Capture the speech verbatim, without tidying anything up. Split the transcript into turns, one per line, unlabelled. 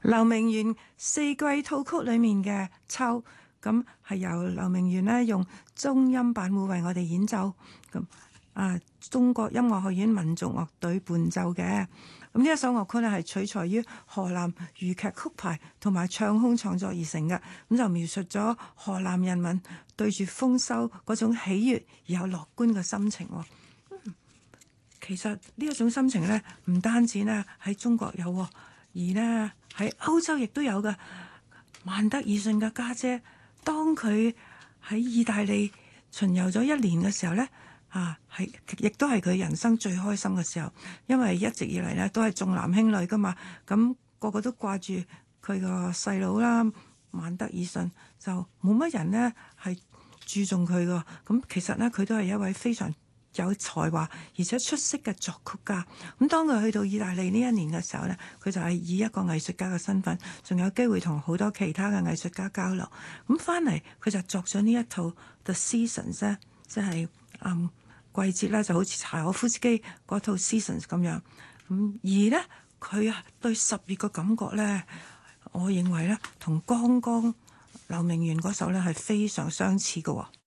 劉明元四季套曲裏面嘅秋，咁係由劉明元呢用中音版會為我哋演奏，咁啊中國音樂學院民族樂隊伴奏嘅。咁呢一首樂曲呢係取材於河南豫劇曲牌同埋唱腔創作而成嘅，咁就描述咗河南人民對住豐收嗰種喜悅而有樂觀嘅心情。嗯，其實呢一種心情呢，唔單止呢喺中國有，而呢喺歐洲亦都有嘅。曼德爾遜嘅家姐，當佢喺意大利巡遊咗一年嘅時候呢，啊係亦都係佢人生最開心嘅時候，因為一直以嚟呢都係重男輕女噶嘛，咁個個都掛住佢個細佬啦，曼德爾遜就冇乜人呢係注重佢噶，咁其實呢，佢都係一位非常有才華而且出色嘅作曲家。咁當佢去到意大利呢一年嘅時候呢，佢就係以一個藝術家嘅身份，仲有機會同好多其他嘅藝術家交流。咁翻嚟佢就作咗呢一套 The Seasons 咧，即係嗯季節咧，就好似柴可夫斯基嗰套 Seasons 咁樣。咁而呢，佢對十月嘅感覺呢，我認為呢，同剛剛劉明元嗰首呢係非常相似嘅。